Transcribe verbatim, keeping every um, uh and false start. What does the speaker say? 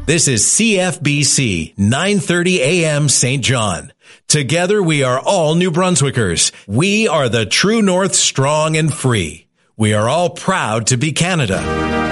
This is C F B C, nine thirty A M Saint John. Together we are all New Brunswickers. We are the True North, strong and free. We are all proud to be Canada.